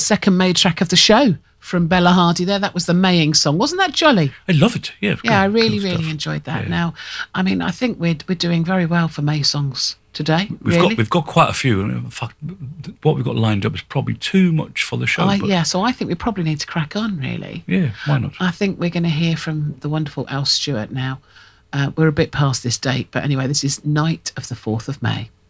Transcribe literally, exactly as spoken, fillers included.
second May track of the show from Bella Hardy there. That was the Maying song. Wasn't that jolly? I love it. Yeah, yeah, I cool, really, cool really stuff. enjoyed that. Yeah. Now, I mean, I think we're we're doing very well for May songs today. We've really. got we've got quite a few. In fact, what we've got lined up is probably too much for the show. I, but yeah, so I think we probably need to crack on, really. yeah, why not? I think we're going to hear from the wonderful Al Stewart now. Uh, we're a bit past this date, but anyway, this is Night of the fourth of May.